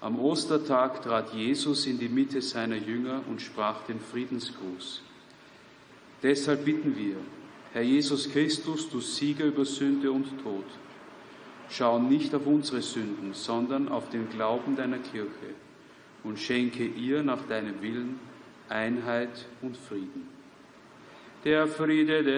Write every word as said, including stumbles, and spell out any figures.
Am Ostertag trat Jesus in die Mitte seiner Jünger und sprach den Friedensgruß. Deshalb bitten wir, Herr Jesus Christus, du Sieger über Sünde und Tod, schau nicht auf unsere Sünden, sondern auf den Glauben deiner Kirche und schenke ihr nach deinem Willen Einheit und Frieden. Der Friede des